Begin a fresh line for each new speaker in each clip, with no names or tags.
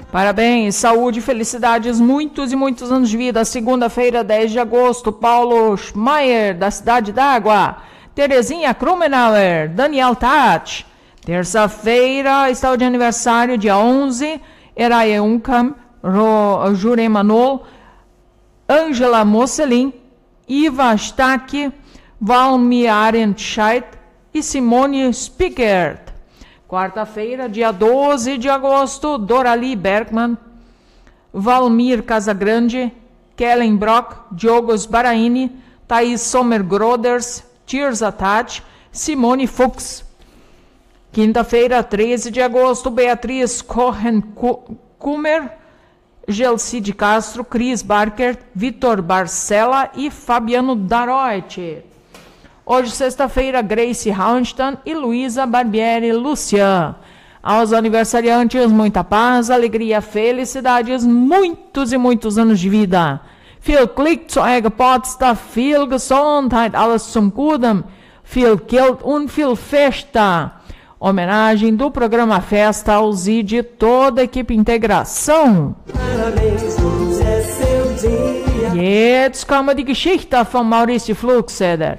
Parabéns, saúde e felicidades, muitos e muitos anos de vida. Segunda-feira, 10 de agosto, Paulo Schmeier, da Cidade d'Água. Terezinha Krumenauer, Daniel Tach. Terça-feira, está o de aniversário, dia 11, Eraye Unkam, Jure Manol, Angela Mosselin, Iva Stack, Valmir Arentscheit e Simone Spiegert. Quarta-feira, dia 12 de agosto, Dorali Bergman, Valmir Casagrande, Kellen Brock, Diogos Baraini, Thaís Sommer-Groders, Tirza Tach, Simone Fuchs. Quinta-feira, 13 de agosto, Beatriz Cohen-Kummer, Gelsi de Castro, Cris Barker, Vitor Barcela e Fabiano Daroit. Hoje, sexta-feira, Grace Hauenstam e Luísa Barbieri Lucian. Aos aniversariantes, muita paz, alegria, felicidades, muitos e muitos anos de vida. Viel Glück zu eurer Geburtstag, viel Gesundheit, alles zum Guten, viel Geld und viel Festa. Homenagem do programa Festa ao Zid e toda a equipe Integração.
Parabéns, hoje é seu dia.
Jetzt kommen die Geschichte von Maurice Flugseder.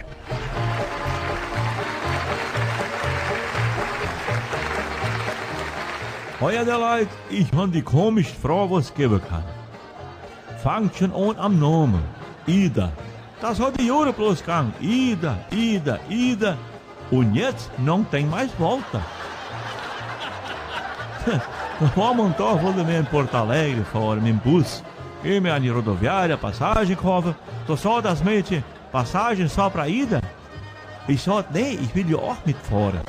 Heuer der Leid, ich han die komischste Frau, was geben kann. Fangt schon an am Namen. Ida. Das hat die Jahre bloß gegangen. Ida, Ida, Ida. Und jetzt não tem mais volta. Vamos então, wollen wir in Porto Alegre fahren, mit dem Bus. Gehen wir an die Rodoviária, Passagem kaufen. Da sagt das Mädchen, Passagem só pra Ida. Ich sag, nee, ich will ja auch mitfahren.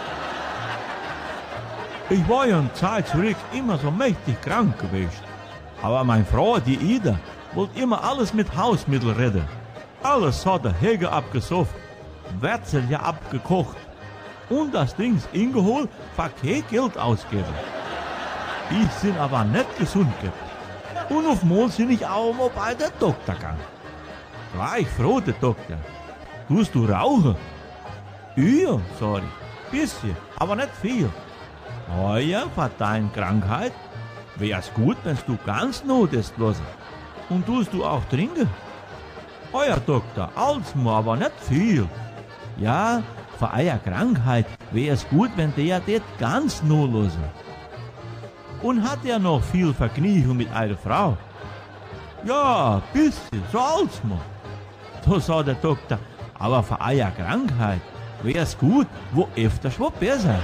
Ich war ja eine Zeit zurück immer so mächtig krank gewesen. Aber meine Frau, die Ida, wollte immer alles mit Hausmittel retten. Alles hat der Hege abgesoffen, Wetzel ja abgekocht und das Ding ingeholt, für kein Geld ausgeben. Ich bin aber nicht gesund gehabt. Und auf einmal bin ich auch mal bei der Doktor gegangen. Gleich froh, der Doktor. Tust du rauchen? Ja, sorry. Bisschen, aber nicht viel. Oh ja, für deine Krankheit wär's gut, wenn du ganz notest lassen. Und tust du auch trinken? Oh ja, Doktor, alles mal, aber nicht viel. Ja, für eure Krankheit wär's gut, wenn der das ganz nur lassen. Und hat er noch viel Vergnügen mit eurer Frau? Ja, bisschen, so alles mal. Da sagt der Doktor, aber für eure Krankheit wär's gut, wo öfters wo besser.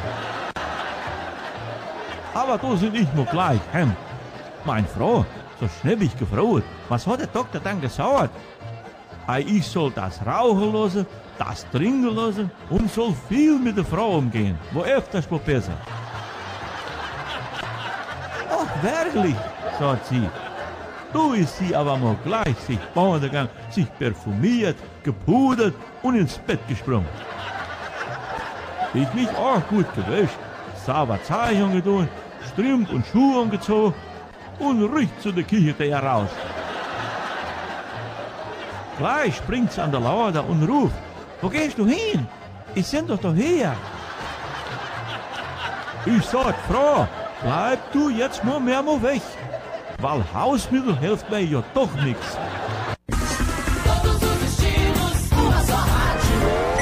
Aber da sind ich mal gleich heim. Meine Frau, so schnäppig gefroht, was hat der Doktor dann gesagt? Ich soll das rauchen lassen, das trinken lassen und soll viel mit der Frau umgehen, wo öfters wo besser. Ach, wirklich, sagt sie. Du ist sie aber mal gleich sich baden gegangen, sich perfumiert, gepudert und ins Bett gesprungen. Ich mich auch gut gewäscht, sauber Zeichen getan, Strümpf und Schuhe angezogen und riecht zu der Küche heraus. Gleich springt sie an der Lauer und ruft, wo gehst du hin? Ich sind doch hier. Ich sag, Frau, bleib du jetzt mal mehr mal weg, weil Hausmittel hilft mir ja doch nichts.